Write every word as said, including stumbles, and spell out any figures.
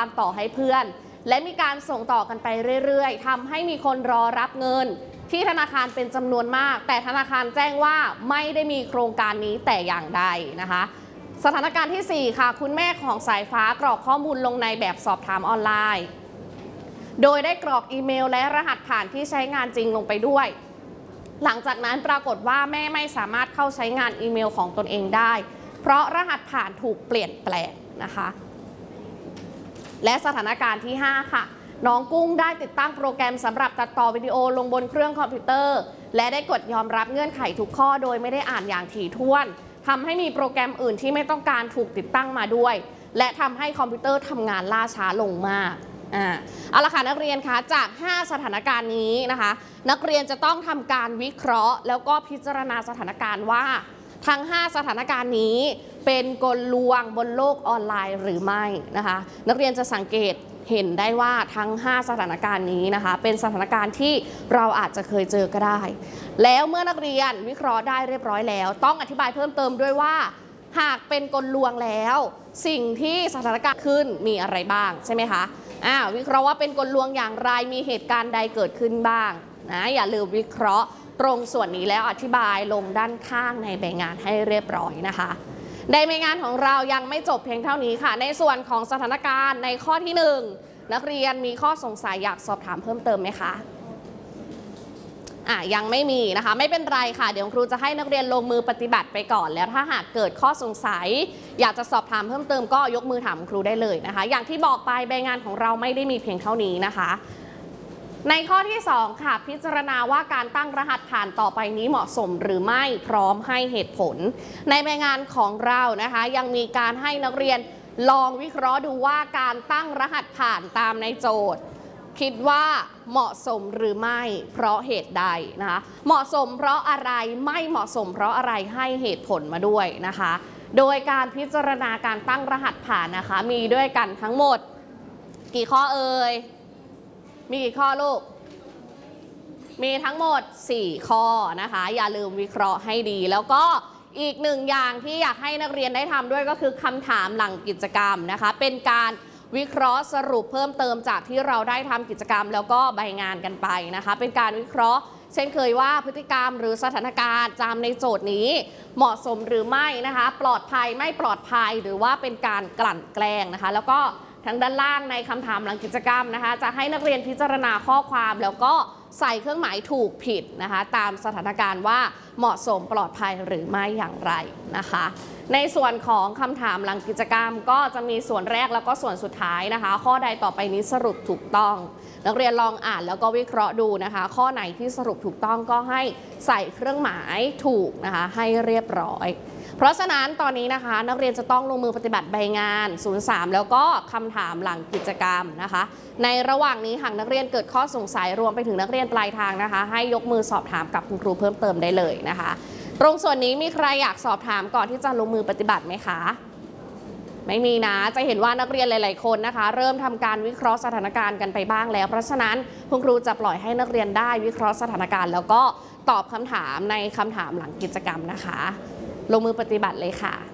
ความต่อให้เพื่อนและมีการส่งต่อกันไปเรื่อยๆทำให้มีคนรอรับเงินที่ธนาคารเป็นจำนวนมากแต่ธนาคารแจ้งว่าไม่ได้มีโครงการนี้แต่อย่างใดนะคะสถานการณ์ที่สี่ค่ะคุณแม่ของสายฟ้ากรอกข้อมูลลงในแบบสอบถามออนไลน์โดยได้กรอกอีเมลและรหัสผ่านที่ใช้งานจริงลงไปด้วยหลังจากนั้นปรากฏว่าแม่ไม่สามารถเข้าใช้งานอีเมลของตนเองได้เพราะรหัสผ่านถูกเปลี่ยนแปลงนะคะและสถานการณ์ที่ห้าค่ะน้องกุ้งได้ติดตั้งโปรแกรมสำหรับตัดต่อวิดีโอลงบนเครื่องคอมพิวเตอร์และได้กดยอมรับเงื่อนไขทุกข้อโดยไม่ได้อ่านอย่างถี่ถ้วนทำให้มีโปรแกรมอื่นที่ไม่ต้องการถูกติดตั้งมาด้วยและทำให้คอมพิวเตอร์ทำงานล่าช้าลงมากอ่าเอาละค่ะนักเรียนคะจากห้าสถานการณ์นี้นะคะนักเรียนจะต้องทำการวิเคราะห์แล้วก็พิจารณาสถานการณ์ว่าทั้งห้าสถานการณ์นี้เป็นกลลวงบนโลกออนไลน์หรือไม่นะคะนักเรียนจะสังเกตเห็นได้ว่าทั้งห้าสถานการณ์นี้นะคะเป็นสถานการณ์ที่เราอาจจะเคยเจอก็ได้แล้วเมื่อนักเรียนวิเคราะห์ได้เรียบร้อยแล้วต้องอธิบายเพิ่มเติมด้วยว่าหากเป็นกลลวงแล้วสิ่งที่สถานการณ์ขึ้นมีอะไรบ้างใช่ไหมคะอ่าวิเคราะห์ว่าเป็นกลลวงอย่างไรมีเหตุการณ์ใดเกิดขึ้นบ้างนะอย่าลืมวิเคราะห์ตรงส่วนนี้แล้วอธิบายลงด้านข้างในใบงานให้เรียบร้อยนะคะในใบงานของเรายังไม่จบเพียงเท่านี้ค่ะในส่วนของสถานการณ์ในข้อที่หนึ่งนักเรียนมีข้อสงสัยอยากสอบถามเพิ่มเติมไหมคะอ่ะยังไม่มีนะคะไม่เป็นไรค่ะเดี๋ยวครูจะให้นักเรียนลงมือปฏิบัติไปก่อนแล้วถ้าหากเกิดข้อสงสัยอยากจะสอบถามเพิ่มเติมก็ยกมือถามครูได้เลยนะคะอย่างที่บอกไปใบงานของเราไม่ได้มีเพียงเท่านี้นะคะในข้อที่สองค่ะพิจารณาว่าการตั้งรหัสผ่านต่อไปนี้เหมาะสมหรือไม่พร้อมให้เหตุผลในใบงานของเรานะคะยังมีการให้นักเรียนลองวิเคราะห์ดูว่าการตั้งรหัสผ่านตามในโจทย์คิดว่าเหมาะสมหรือไม่เพราะเหตุใดนะคะเหมาะสมเพราะอะไรไม่เหมาะสมเพราะอะไรให้เหตุผลมาด้วยนะคะโดยการพิจารณาการตั้งรหัสผ่านนะคะมีด้วยกันทั้งหมดกี่ข้อเอ่ยมีกี่ข้อลูกมีทั้งหมดสี่ข้อนะคะอย่าลืมวิเคราะห์ให้ดีแล้วก็อีกหนึ่งอย่างที่อยากให้นักเรียนได้ทำด้วยก็คือคำถามหลังกิจกรรมนะคะเป็นการวิเคราะห์สรุปเพิ่มเติมจากที่เราได้ทำกิจกรรมแล้วก็ใบงานกันไปนะคะเป็นการวิเคราะห์เช่นเคยว่าพฤติกรรมหรือสถานการณ์จำในโจทย์นี้เหมาะสมหรือไม่นะคะปลอดภัยไม่ปลอดภัยหรือว่าเป็นการกลั่นแกล้งนะคะแล้วก็ทางด้านล่างในคำถามหลังกิจกรรมนะคะจะให้นักเรียนพิจารณาข้อความแล้วก็ใส่เครื่องหมายถูกผิดนะคะตามสถานการณ์ว่าเหมาะสมปลอดภัยหรือไม่อย่างไรนะคะในส่วนของคำถามหลังกิจกรรมก็จะมีส่วนแรกแล้วก็ส่วนสุดท้ายนะคะข้อใดต่อไปนี้สรุปถูกต้องนักเรียนลองอ่านแล้วก็วิเคราะห์ดูนะคะข้อไหนที่สรุปถูกต้องก็ให้ใส่เครื่องหมายถูกนะคะให้เรียบร้อยเพราะฉะนั้นตอนนี้นะคะนักเรียนจะต้องลงมือปฏิบัติใบงานศูนย์สามแล้วก็คำถามหลังกิจกรรมนะคะในระหว่างนี้หากนักเรียนเกิดข้อสงสัยรวมไปถึงนักเรียนปลายทางนะคะให้ยกมือสอบถามกับคุณครูเพิ่มเติมได้เลยนะคะตรงส่วนนี้มีใครอยากสอบถามก่อนที่จะลงมือปฏิบัติไหมคะไม่มีนะจะเห็นว่านักเรียนหลายๆคนนะคะเริ่มทำการวิเคราะห์สถานการณ์กันไปบ้างแล้วเพราะฉะนั้นคุณครูจะปล่อยให้นักเรียนได้วิเคราะห์สถานการณ์แล้วก็ตอบคำถามในคำถามหลังกิจกรรมนะคะลงมือปฏิบัติเลยค่ะ